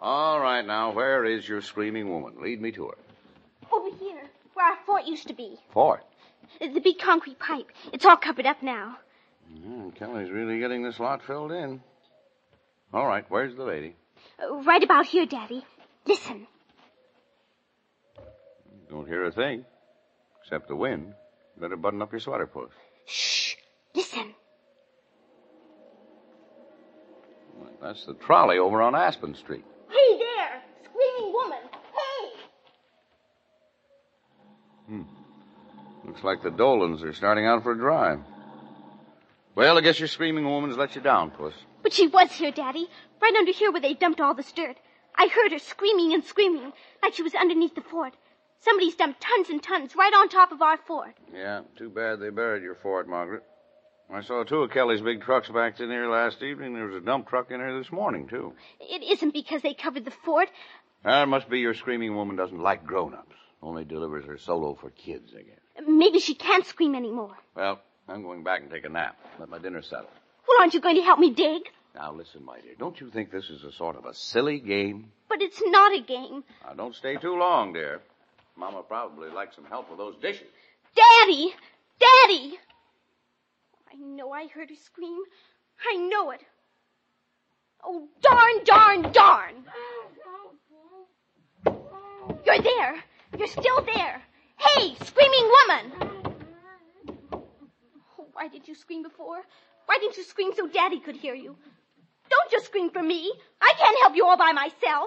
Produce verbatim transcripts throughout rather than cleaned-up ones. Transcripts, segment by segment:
All right, now, where is your screaming woman? Lead me to her. Over here, where our fort used to be. Fort? The big concrete pipe. It's all covered up now. Yeah, Kelly's really getting this lot filled in. All right, where's the lady? Uh, right about here, Daddy. Listen. Don't hear a thing, except the wind. Better button up your sweater, Puss. Shh. Listen. Well, that's the trolley over on Aspen Street. Hey there, screaming woman. Hey! Hmm. Looks like the Dolans are starting out for a drive. Well, I guess your screaming woman's let you down, Puss. But she was here, Daddy. Right under here where they dumped all this dirt. I heard her screaming and screaming, like she was underneath the fort. Somebody's dumped tons and tons right on top of our fort. Yeah, too bad they buried your fort, Margaret. I saw two of Kelly's big trucks backed in here last evening. There was a dump truck in here this morning, too. It isn't because they covered the fort. That must be your screaming woman doesn't like grown-ups. Only delivers her solo for kids, I guess. Maybe she can't scream anymore. Well, I'm going back and take a nap. Let my dinner settle. Well, aren't you going to help me dig? Now, listen, my dear. Don't you think this is a sort of a silly game? But it's not a game. Now, don't stay too long, dear. Mama probably likes some help with those dishes. Daddy! Daddy! I know I heard her scream. I know it. Oh, darn, darn, darn! You're there. You're still there. Hey, screaming woman! Oh, why did you scream before? Why didn't you scream so Daddy could hear you? Don't just scream for me. I can't help you all by myself.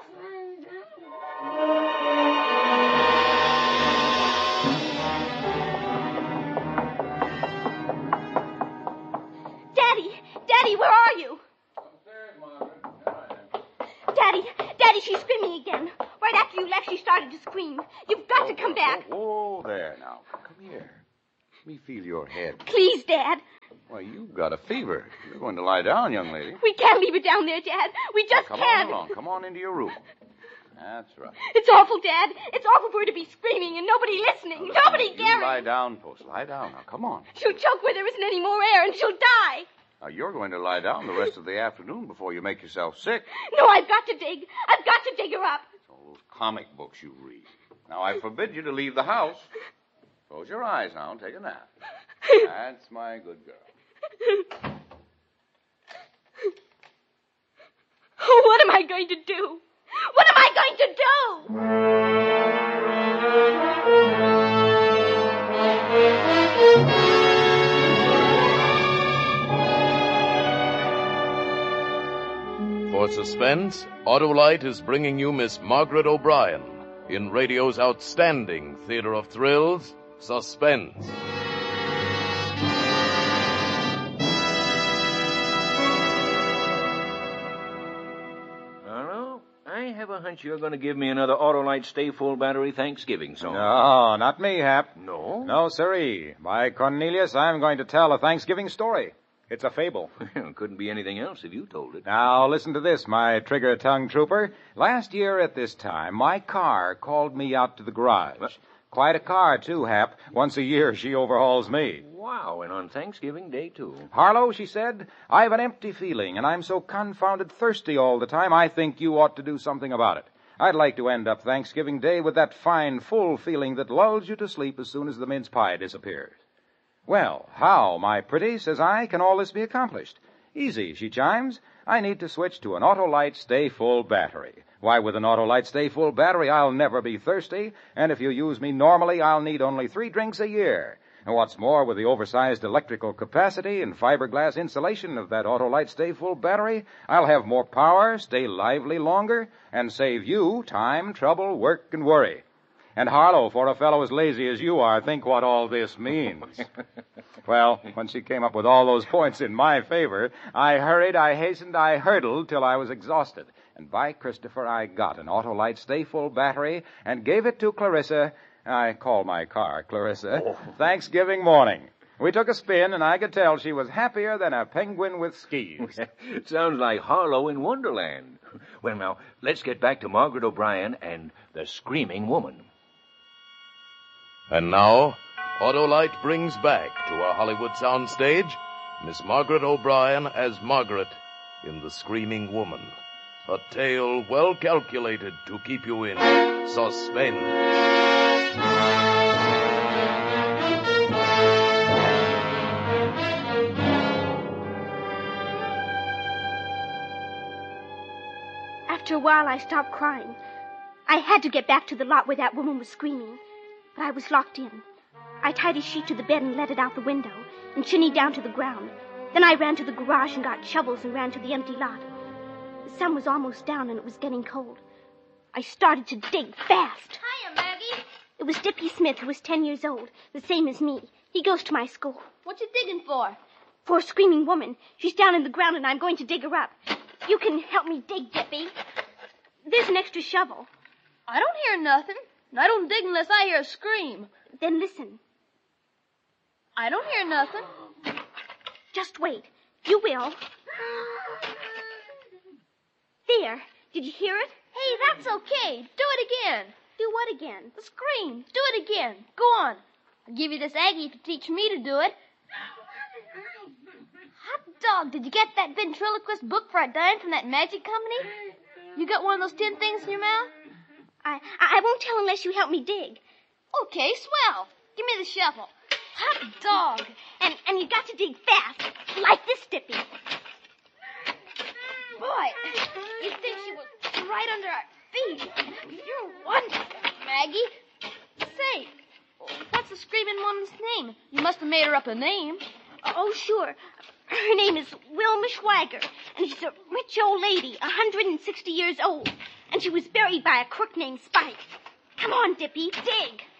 Daddy, Daddy, where are you? Upstairs, Margaret. Here I am. Daddy, Daddy, she's screaming again. Right after you left, she started to scream. You've got oh, to come back. Oh, oh, there now. Come here. Let me feel your head. Please, Dad. Why, you've got a fever. You're going to lie down, young lady. We can't leave her down there, Dad. We just Come can't. on along. Come on into your room. That's right. It's awful, Dad. It's awful for her to be screaming and nobody listening. Now, nobody you caring. lie down, Puss. Lie down now. Come on. She'll choke where there isn't any more air and she'll die. Now, you're going to lie down the rest of the afternoon before you make yourself sick. No, I've got to dig. I've got to dig her up. It's all those comic books you read. Now, I forbid you to leave the house. Close your eyes now and take a nap. That's my good girl. Oh, what am I going to do? What am I going to do? For suspense, Autolite is bringing you Miss Margaret O'Brien in radio's outstanding theater of thrills, Suspense. I have a hunch you're going to give me another Autolite Stay Full Battery Thanksgiving song. No, not me, Hap. No? No, sirree. By Cornelius, I'm going to tell a Thanksgiving story. It's a fable. Couldn't be anything else if you told it. Now, listen to this, my trigger-tongue trooper. Last year at this time, my car called me out to the garage. What? Quite a car, too, Hap. Once a year, she overhauls me. Wow, and on Thanksgiving Day, too. Harlow, she said, I've an empty feeling, and I'm so confounded thirsty all the time, I think you ought to do something about it. I'd like to end up Thanksgiving Day with that fine, full feeling that lulls you to sleep as soon as the mince pie disappears. Well, how, my pretty, says I, can all this be accomplished? Easy, she chimes. I need to switch to an Autolite Stay Full battery. Why, with an Autolite Stay Full battery, I'll never be thirsty, and if you use me normally, I'll need only three drinks a year. And what's more, with the oversized electrical capacity and fiberglass insulation of that Autolite Stay Full battery, I'll have more power, stay lively longer, and save you time, trouble, work, and worry. And Harlow, for a fellow as lazy as you are, think what all this means. Well, when she came up with all those points in my favor, I hurried, I hastened, I hurtled till I was exhausted. And by Christopher, I got an Autolite Stay Full battery and gave it to Clarissa. I call my car Clarissa. Oh. Thanksgiving morning. We took a spin, and I could tell she was happier than a penguin with skis. It sounds like Harlow in Wonderland. Well, now, let's get back to Margaret O'Brien and the Screaming Woman. And now, Autolite brings back to our Hollywood soundstage Miss Margaret O'Brien as Margaret in The Screaming Woman. A tale well calculated to keep you in suspense. After a while, I stopped crying. I had to get back to the lot where that woman was screaming, but I was locked in. I tied a sheet to the bed and let it out the window, and shinnied down to the ground. Then I ran to the garage and got shovels and ran to the empty lot. The sun was almost down and it was getting cold. I started to dig fast. Hiya, Maggie. It was Dippy Smith, who was ten years old, the same as me. He goes to my school. What you digging for? For a screaming woman. She's down in the ground and I'm going to dig her up. You can help me dig, Dippy. There's an extra shovel. I don't hear nothing. And I don't dig unless I hear a scream. Then listen. I don't hear nothing. Just wait. You will. There. Did you hear it? Hey, that's okay. Do it again. Do what again? The scream. Do it again. Go on. I'll give you this Aggie to teach me to do it. Hot dog, did you get that ventriloquist book for a dime from that magic company? You got one of those tin things in your mouth? I, I won't tell unless you help me dig. Okay, swell. Give me the shovel. Hot dog. And and you got to dig fast, like this, Dippy. Boy, you'd think she was right under our feet. You're wonderful, Maggie. Say, what's the screaming woman's name? You must have made her up a name. Oh, sure. Her name is Wilma Schwager, and she's a rich old lady, a hundred and sixty years old, and she was buried by a crook named Spike. Come on, Dippy, dig.